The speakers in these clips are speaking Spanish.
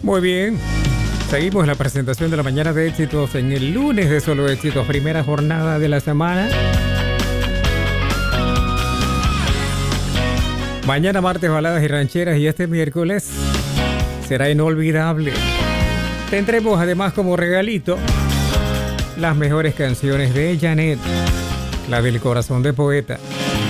Muy bien. Seguimos la presentación de la mañana de éxitos en el lunes de Solo Éxitos, primera jornada de la semana. Mañana martes baladas y rancheras y este miércoles será inolvidable. Tendremos además como regalito las mejores canciones de Janet, la del corazón de poeta.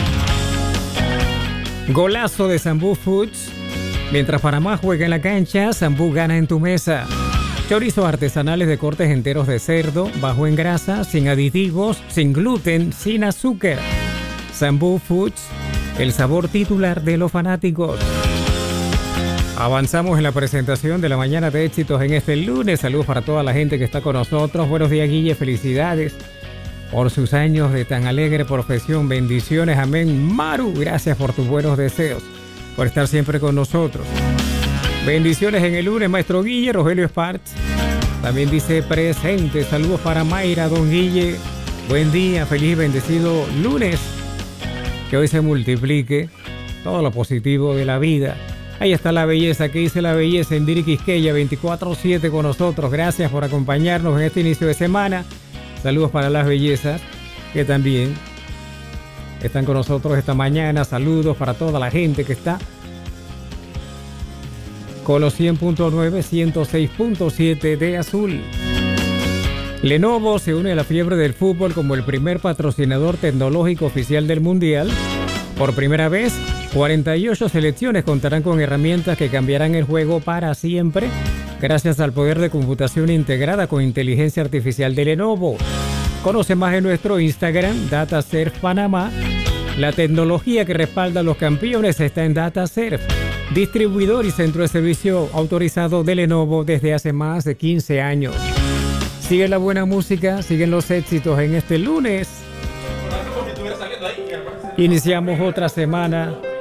Golazo de Sambú Foods. Mientras Panamá juega en la cancha, Sambú gana en tu mesa. Chorizos artesanales de cortes enteros de cerdo, bajo en grasa, sin aditivos, sin gluten, sin azúcar. Sambú Foods, el sabor titular de los fanáticos. Avanzamos en la presentación de la mañana de éxitos en este lunes. Saludos para toda la gente que está con nosotros. Buenos días, Guille. Felicidades por sus años de tan alegre profesión. Bendiciones. Amén. Maru, gracias por tus buenos deseos, por estar siempre con nosotros. Bendiciones en el lunes, maestro Guille. Rogelio Sparks también dice presente. Saludos para Mayra, don Guille. Buen día, feliz y bendecido lunes. Que hoy se multiplique todo lo positivo de la vida. Ahí está la belleza, que dice la belleza en Diri Quisqueya, 24/7 con nosotros. Gracias por acompañarnos en este inicio de semana. Saludos para las bellezas que también están con nosotros esta mañana. Saludos para toda la gente que está con los 100.9, 106.7 de Azul. Lenovo se une a la fiebre del fútbol como el primer patrocinador tecnológico oficial del Mundial. Por primera vez, 48 selecciones contarán con herramientas que cambiarán el juego para siempre, gracias al poder de computación integrada con inteligencia artificial de Lenovo. Conoce más en nuestro Instagram, DataSurf Panamá. La tecnología que respalda a los campeones está en DataSurf, distribuidor y centro de servicio autorizado de Lenovo desde hace más de 15 años. Sigue la buena música, siguen los éxitos en este lunes. Iniciamos otra semana